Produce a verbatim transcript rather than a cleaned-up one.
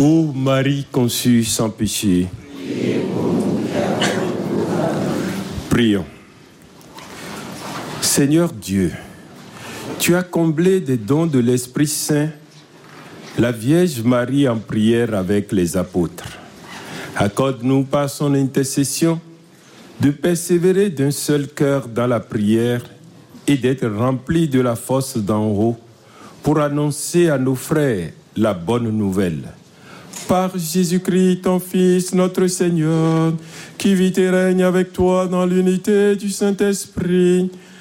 Ô Marie conçue sans péché, prions. Seigneur Dieu, tu as comblé des dons de l'Esprit Saint la Vierge Marie en prière avec les apôtres. Accorde-nous par son intercession de persévérer d'un seul cœur dans la prière et d'être remplis de la force d'en haut pour annoncer à nos frères la bonne nouvelle. Par Jésus-Christ, ton Fils, notre Seigneur, qui vit et règne avec toi dans l'unité du Saint-Esprit,